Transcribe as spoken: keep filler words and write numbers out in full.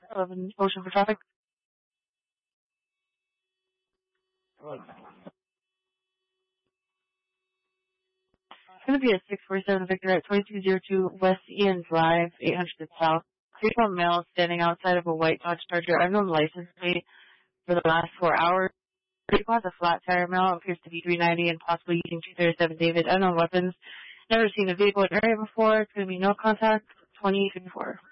eleven Ocean for traffic. It's going to be a six forty-seven Victor at twenty-two oh two West Ian Drive, eight hundred South. Three-four male standing outside of a white Dodge Charger, unknown license plate for the last four hours. Vehicle has a flat tire. Male appears to be three ninety and possibly using two thirty-seven David. Unknown weapons. Never seen a vehicle in the area before. It's going to be no contact. twenty fifty-four.